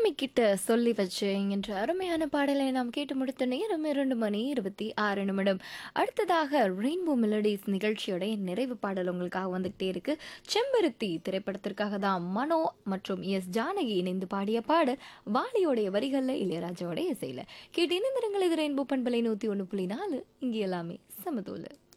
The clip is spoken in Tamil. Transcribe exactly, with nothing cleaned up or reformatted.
கிட்ட சொல்லி வச்சேன் என்ற அருமையான பாடலை நாம் கேட்டு முடித்த நேரம் இரண்டு மணி இருபத்தி ஆறு நிமிடம். அடுத்ததாக ரெயின்போ மெலடிஸ் நிகழ்ச்சியோட நிறைவு பாடல் உங்களுக்காக வந்துகிட்டே இருக்கு. செம்பருத்தி திரைப்படத்திற்காக தான் மனோ மற்றும் எஸ் ஜானகி இணைந்து பாடிய பாடல். வாலியோடைய வரிகள்ல இளையராஜாவோட இசையில கேட்டு இணைந்திருங்கள். இது ரெயின்போ பண்பலை நூத்தி ஒன்று புள்ளி நாலு. இங்கே எல்லாமே சமதோல.